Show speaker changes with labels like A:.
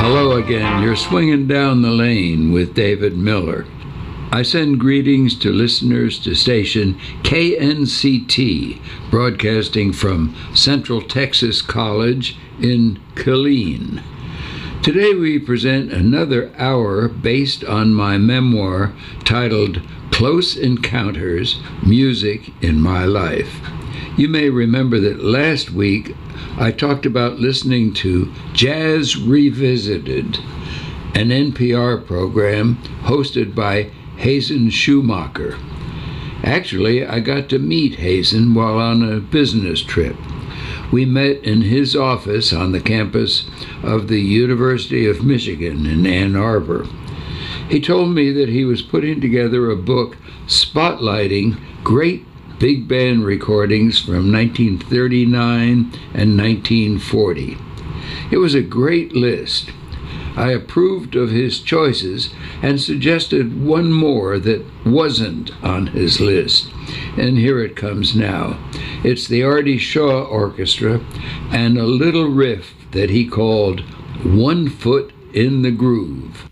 A: Hello again. You're swinging down the lane with David Miller. I send greetings to listeners to station KNCT, broadcasting from Central Texas College in Killeen. Today we present another hour based on my memoir titled Close Encounters, Music in My Life. You may remember that last week I talked about listening to Jazz Revisited, an NPR program hosted by Hazen Schumacher. Actually, I got to meet Hazen while on a business trip. We met in his office on the campus of the University of Michigan in Ann Arbor. He told me that he was putting together a book spotlighting great big band recordings from 1939 and 1940. It was a great list. I approved of his choices and suggested one more that wasn't on his list. And here it comes now. It's the Artie Shaw Orchestra and a little riff that he called One Foot in the Groove.